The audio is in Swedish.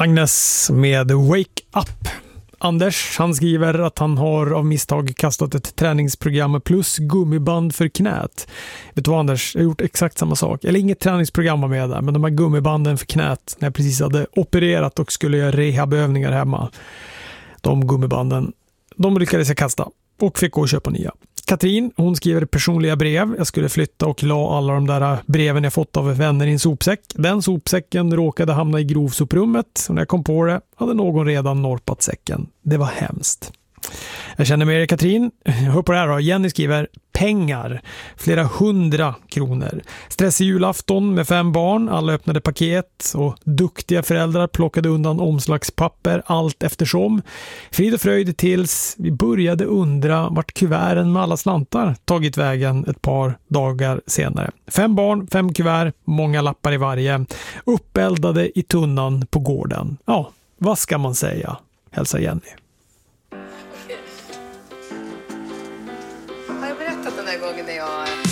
Agnes med Wake Up. Anders, han skriver att han har av misstag kastat ett träningsprogram plus gummiband för knät. Vet du vad, Anders? Jag har gjort exakt samma sak. Eller inget träningsprogram var med där, men de här gummibanden för knät när jag precis hade opererat och skulle göra rehabövningar hemma. De gummibanden, de lyckades jag kasta och fick gå och köpa nya. Katrin, hon skriver personliga brev. Jag skulle flytta och la alla de där breven jag fått av vänner i en sopsäck. Den sopsäcken råkade hamna i grovsoprummet och när jag kom på det hade någon redan norpat säcken. Det var hemskt. Jag känner med er, Katrin. Hör på det här då. Jenny skriver pengar. Flera 100 kronor. Stressig julafton med 5 barn. Alla öppnade paket och duktiga föräldrar plockade undan omslagspapper allt eftersom. Frid och fröjd tills vi började undra vart kuverten med alla slantar tagit vägen ett par dagar senare. 5 barn, 5 kuvert, många lappar i varje. Uppeldade i tunnan på gården. Ja, vad ska man säga? Hälsa Jenny. Har jag berättat den där gången när jag